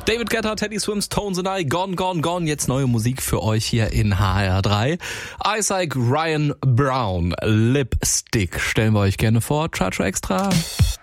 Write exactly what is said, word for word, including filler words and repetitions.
David Guetta, Teddy Swims, Tones and I, Gone, Gone, Gone. Jetzt neue Musik für euch hier in H R drei. Isaac Ryan Brown, Lipstick, stellen wir euch gerne vor. Charge Extra.